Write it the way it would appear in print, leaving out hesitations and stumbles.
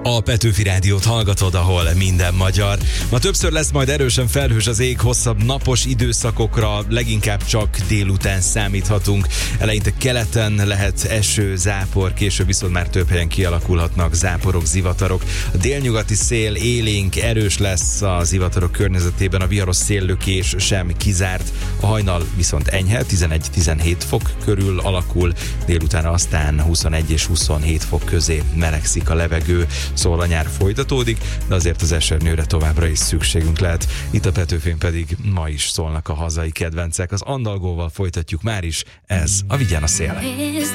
A Petőfi Rádiót hallgatod, ahol minden magyar. Ma többször lesz majd erősen felhős az ég, hosszabb napos időszakokra, leginkább csak délután számíthatunk. Eleinte keleten lehet eső, zápor, később viszont már több helyen kialakulhatnak záporok, zivatarok. A délnyugati szél élénk, erős lesz a zivatarok környezetében, a viharos széllökés sem kizárt. A hajnal viszont enyhe, 11-17 fok körül alakul, délután aztán 21 és 27 fok közé melegszik a levegő. Szóval a nyár folytatódik, de azért az esernyőre továbbra is szükségünk lehet. Itt a Petőfén pedig ma is szólnak a hazai kedvencek. Az Andalgóval folytatjuk már is, ez a Vigyán a szél.